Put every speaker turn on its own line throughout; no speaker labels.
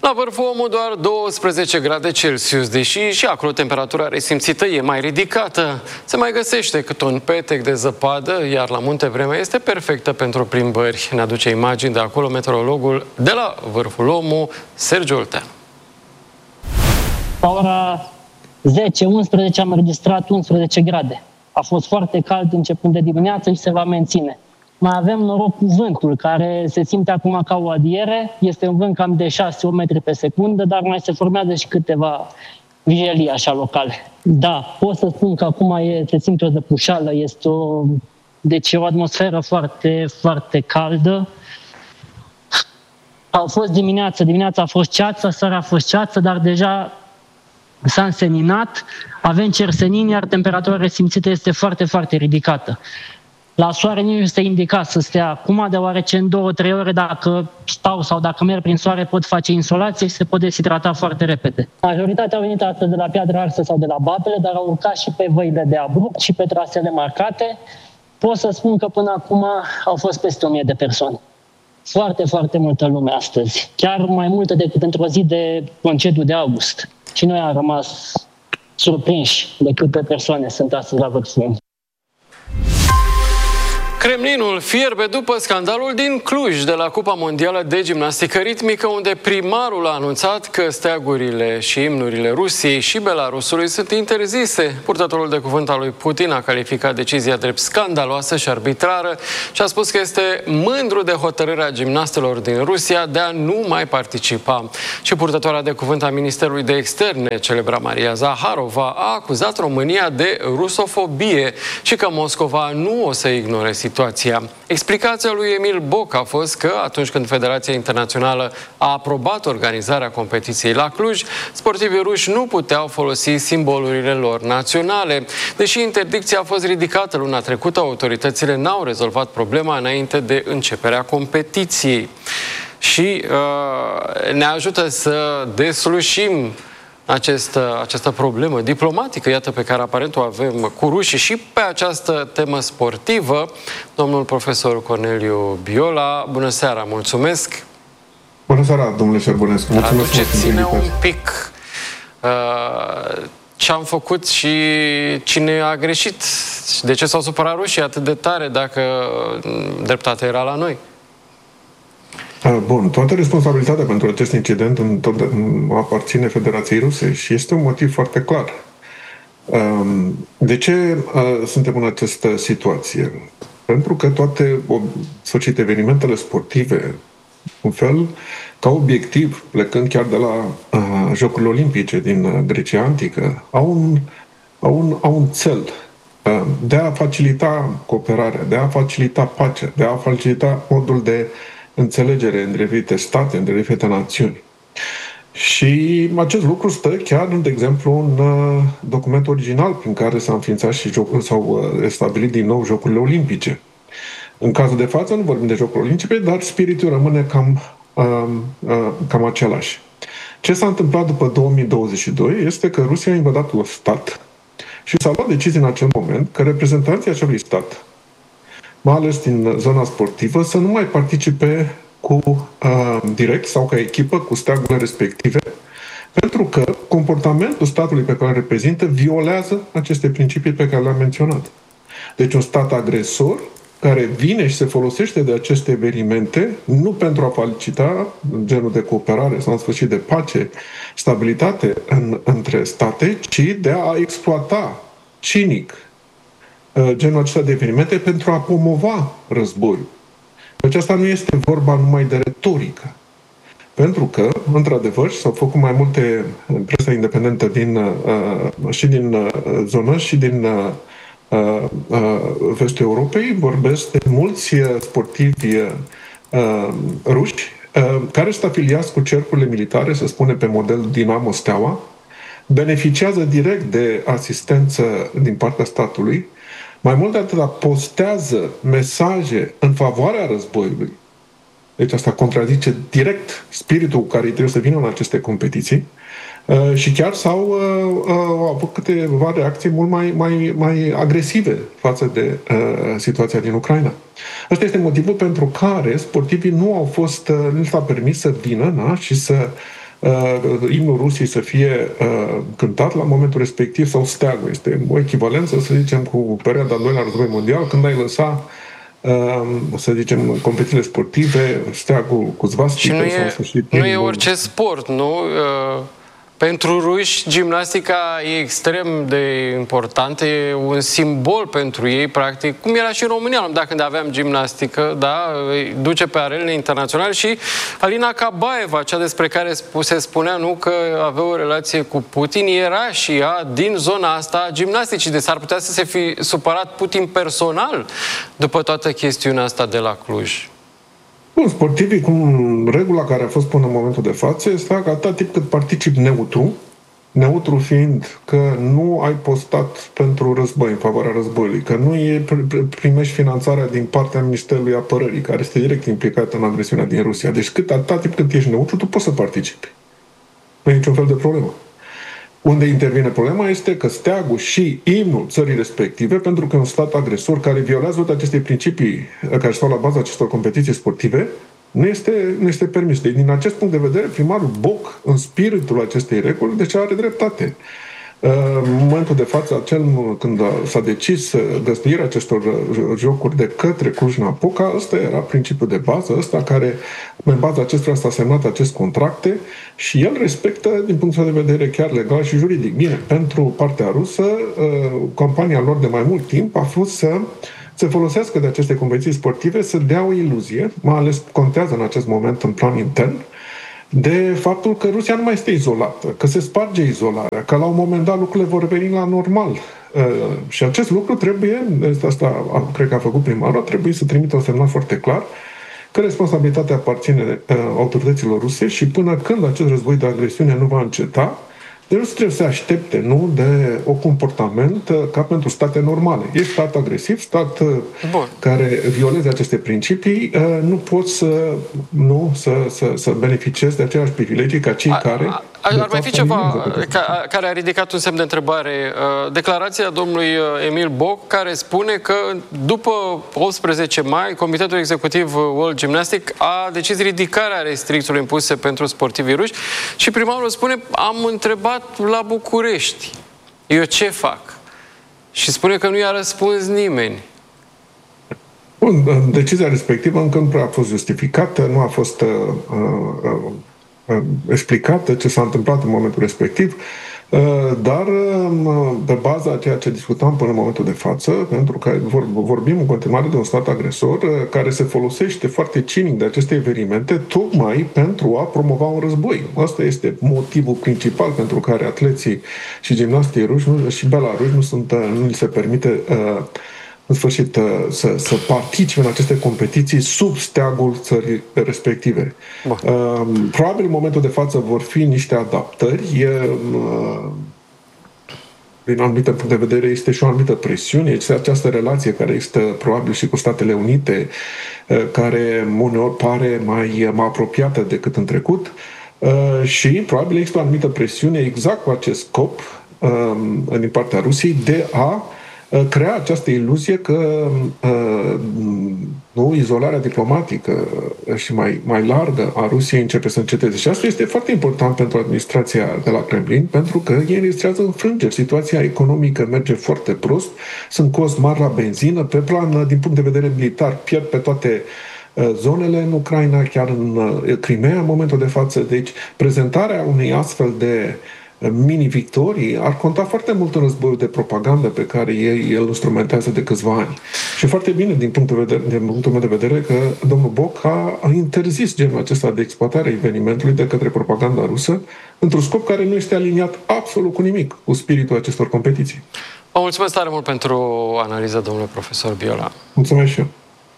La vârful omul doar 12 grade Celsius, deși și acolo temperatura resimțită e mai ridicată. Se mai găsește cât un petec de zăpadă, iar la munte vremea este perfectă pentru plimbări. Ne aduce imagini de acolo meteorologul de la vârful omul, Sergiu Oltean.
La ora 10-11 am înregistrat 11 grade. A fost foarte cald începând de dimineață și se va menține. Mai avem noroc cu vântul, care se simte acum ca o adiere. Este un vânt cam de 6-8 metri pe secundă, dar mai se formează și câteva vijelii așa locale. Da, pot să spun că acum se simte o zăpușală, deci e o atmosferă foarte, foarte caldă. A fost dimineața a fost ceață, seara a fost ceață, dar deja s-a înseninat, avem cer senin, iar temperatura resimțită este foarte, foarte ridicată. La soare nici nu se indica să stea acum, deoarece în 2-3 ore dacă stau sau dacă merg prin soare pot face insolație și se pot deshidrata foarte repede. Majoritatea au venit astăzi de la Piatra Arsă sau de la Babele, dar au urcat și pe văile de abrupt și pe trasele marcate. Pot să spun că până acum au fost peste 1000 de persoane. Foarte, foarte multă lume astăzi. Chiar mai multă decât într-o zi de concediu de august. Și noi am rămas surprinși de câte persoane sunt astăzi la vârful omului.
Kremlinul fierbe după scandalul din Cluj de la Cupa Mondială de Gimnastică Ritmică, unde primarul a anunțat că steagurile și imnurile Rusiei și Belarusului sunt interzise. Purtătorul de cuvânt al lui Putin a calificat decizia drept scandaloasă și arbitrară și a spus că este mândru de hotărârea gimnastelor din Rusia de a nu mai participa. Și purtătoarea de cuvânt a Ministerului de Externe, celebra Maria Zaharova, a acuzat România de rusofobie și că Moscova nu o să ignore situația. Explicația lui Emil Boc a fost că atunci când Federația Internațională a aprobat organizarea competiției la Cluj, sportivii ruși nu puteau folosi simbolurile lor naționale. Deși interdicția a fost ridicată luna trecută, autoritățile n-au rezolvat problema înainte de începerea competiției. Și ne ajută să deslușim această problemă diplomatică, iată, pe care aparent o avem cu rușii și pe această temă sportivă, domnul profesor Corneliu Biola. Bună seara, mulțumesc!
Bună seara, domnule Șerbănescu!
Aduceți-ne un pic ce am făcut și cine a greșit. De ce s-au supărat rușii atât de tare dacă dreptatea era la noi?
Bun, toată responsabilitatea pentru acest incident aparține Federației Ruse și este un motiv foarte clar. De ce suntem în această situație? Pentru că toate evenimentele sportive, un fel, ca obiectiv, plecând chiar de la Jocurile Olimpice din Grecia Antică, au un cel de a facilita cooperarea, de a facilita pacea, de a facilita modul de înțelegere între diferite state, între diferite națiuni. Și acest lucru stă chiar, de exemplu, în documentul original prin care s-a înființat și s-au stabilit din nou Jocurile Olimpice. În cazul de față nu vorbim de Jocuri Olimpice, dar spiritul rămâne cam același. Ce s-a întâmplat după 2022 este că Rusia a invadat un stat și s-a luat decizia în acel moment că reprezentanții acelui stat, mai ales din zona sportivă, să nu mai participe direct sau ca echipă cu steagurile respective, pentru că comportamentul statului pe care îl reprezintă violează aceste principii pe care le-am menționat. Deci un stat agresor care vine și se folosește de aceste evenimente nu pentru a facilita genul de cooperare sau în sfârșit de pace, stabilitate între state, ci de a exploata cinic genul acesta de evenimente pentru a promova războiul. Deci asta nu este vorba numai de retorică. Pentru că, într-adevăr, s-au făcut mai multe presa independentă și din zonă și din vestul Europei, vorbesc de mulți sportivi ruși care sunt afiliați cu cercurile militare, să spune pe model Dinamo Steaua, beneficiază direct de asistență din partea statului. Mai mult de atât, postează mesaje în favoarea războiului. Deci asta contrazice direct spiritul cu care trebuie să vină în aceste competiții. Și chiar au avut câteva reacții mult mai agresive față de situația din Ucraina. Asta este motivul pentru care sportivii nu s-a permis să vină și să imnul Rusiei să fie cântat la momentul respectiv sau steagul. Este o echivalență, să zicem, cu perioada al doilea război mondial, când ai lăsa să zicem, competițiile sportive, steagul cu svastică.
Și nu e orice sport, nu? Pentru ruși, gimnastica e extrem de importantă, e un simbol pentru ei, practic, cum era și în România, dacă când aveam gimnastică, da, duce pe arenele internaționale. Și Alina Kabaeva, cea despre care se spunea, nu, că avea o relație cu Putin, era și ea din zona asta a gimnasticii, de s-ar putea să se fi supărat Putin personal după toată chestiunea asta de la Cluj.
Bun, sportivii, cum regula care a fost până în momentul de față, este că atât timp cât participi neutru fiind că nu ai postat pentru război, în favoarea războiului, că nu primești finanțarea din partea Ministerului Apărării, care este direct implicat în agresiunea din Rusia. Deci atât timp cât ești neutru, tu poți să participi. Nu e niciun fel de problemă. Unde intervine problema este că steagul și imnul țării respective, pentru că un stat agresor care violează toate aceste principii care stau la baza acestor competiții sportive, nu este permis. Deci, din acest punct de vedere, primarul Boc, în spiritul acestei reguli, deci are dreptate. În momentul de față, când s-a decis găzduirea acestor jocuri de către Cluj-Napoca, ăsta era principiul de bază, ăsta care, în baza acestuia s-a semnat acest contracte și el respectă, din punctul de vedere chiar legal și juridic. Bine, pentru partea rusă, campania lor de mai mult timp a fost să se folosească de aceste competiții sportive, să dea o iluzie, mai ales contează în acest moment în plan intern, de faptul că Rusia nu mai este izolată, că se sparge izolarea, că la un moment dat lucrurile vor veni la normal. Și acest lucru trebuie, asta cred că a făcut primarul, trebuie să trimită un semnal foarte clar că responsabilitatea aparține autorităților ruse și până când acest război de agresiune nu va înceta, deci nu trebuie să se aștepte, nu, de o comportament ca pentru state normale. E stat agresiv, stat care violeze aceste principii, nu pot să beneficieze de aceleași privilegii ca cei care...
Ar mai fi ceva care a ridicat un semn de întrebare. Declarația domnului Emil Boc, care spune că după 18 mai, Comitetul Executiv World Gymnastic a decis ridicarea restricțiilor impuse pentru sportivii ruși și primarul spune, am întrebat la București, eu ce fac? Și spune că nu i-a răspuns nimeni.
Bun, decizia respectivă încă nu prea a fost justificată, nu a fost explicată ce s-a întâmplat în momentul respectiv, dar pe baza a ceea ce discutam până în momentul de față, pentru că vorbim în continuare de un stat agresor care se folosește foarte cinic de aceste evenimente tocmai pentru a promova un război. Asta este motivul principal pentru care atleții și gimnastii ruși și belaruși nu li se permite în sfârșit să participe în aceste competiții sub steagul țării respective. Probabil în momentul de față vor fi niște adaptări. Din anumite punct de vedere este și o anumită presiune. Este această relație care există probabil și cu Statele Unite, care uneori pare mai apropiată decât în trecut, și probabil există o anumită presiune exact cu acest scop din partea Rusiei de a crea această iluzie că izolarea diplomatică și mai largă a Rusiei începe să înceteze. Și asta este foarte important pentru administrația de la Kremlin, pentru că ei înregistrează înfrângeri. Situația economică merge foarte prost, sunt cozi mari la benzină, pe plan, din punct de vedere militar, pierd pe toate zonele în Ucraina, chiar în Crimea în momentul de față. Deci, prezentarea unei astfel de mini-victorii ar conta foarte mult în războiul de propagandă pe care ei îl instrumentează de câțiva ani. Și foarte bine, din punctul meu de vedere, că domnul Boc a interzis genul acesta de exploatare a evenimentului de către propaganda rusă într-un scop care nu este aliniat absolut cu nimic cu spiritul acestor competiții.
Vă mulțumesc tare mult pentru analiză, domnule profesor Biola.
Mulțumesc și eu.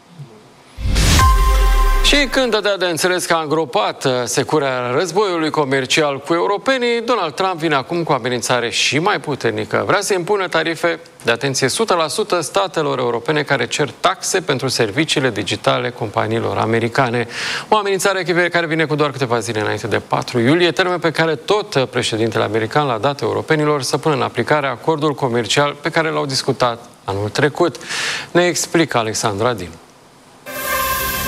Și când dădea de înțeles că a îngropat securea războiului comercial cu europenii, Donald Trump vine acum cu o amenințare și mai puternică. Vrea să impună tarife de atenție 100% statelor europene care cer taxe pentru serviciile digitale companiilor americane. O amenințare care vine cu doar câteva zile înainte de 4 iulie, termen pe care tot președintele american l-a dat europenilor să pună în aplicare acordul comercial pe care l-au discutat anul trecut. Ne explică Alexandra Dinu.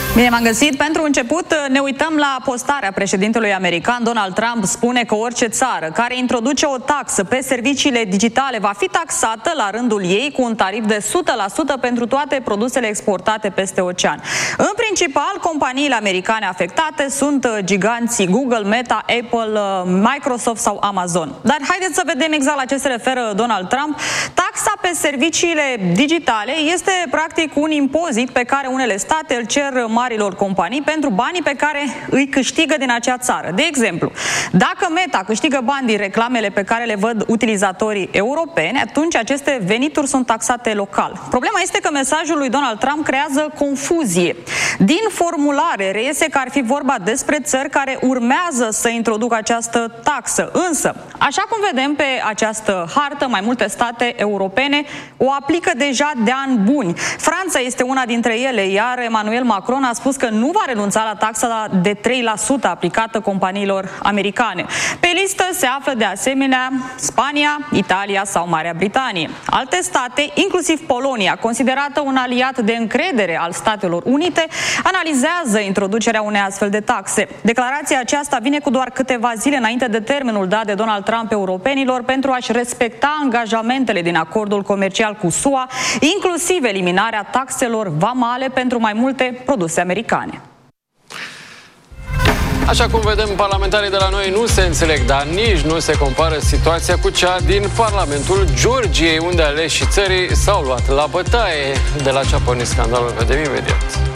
Bine m-am găsit. Pentru început ne uităm la postarea președintelui american. Donald Trump spune că orice țară care introduce o taxă pe serviciile digitale va fi taxată la rândul ei cu un tarif de 100% pentru toate produsele exportate peste ocean. În principal, companiile americane afectate sunt giganții Google, Meta, Apple, Microsoft sau Amazon. Dar haideți să vedem exact la ce se referă Donald Trump. Taxa pe serviciile digitale este practic un impozit pe care unele state îl cer marilor companii pentru banii pe care îi câștigă din acea țară. De exemplu, dacă Meta câștigă bani din reclamele pe care le văd utilizatorii europeni, atunci aceste venituri sunt taxate local. Problema este că mesajul lui Donald Trump creează confuzie. Din formulare reiese că ar fi vorba despre țări care urmează să introducă această taxă. Însă, așa cum vedem pe această hartă, mai multe state europene o aplică deja de ani buni. Franța este una dintre ele, iar Emmanuel Macron a spus că nu va renunța la taxa de 3% aplicată companiilor americane. Pe listă se află de asemenea Spania, Italia sau Marea Britanie. Alte state, inclusiv Polonia, considerată un aliat de încredere al Statelor Unite, analizează introducerea unei astfel de taxe. Declarația aceasta vine cu doar câteva zile înainte de termenul dat de Donald Trump europenilor pentru a-și respecta angajamentele din acordul comercial cu SUA, inclusiv eliminarea taxelor vamale pentru mai multe produse americane.
Așa cum vedem, parlamentarii de la noi nu se înțeleg, dar nici nu se compară situația cu cea din Parlamentul Georgiei, unde aleșii țării s-au luat la bătaie. De la ce a pornit scandalul, vedem imediat.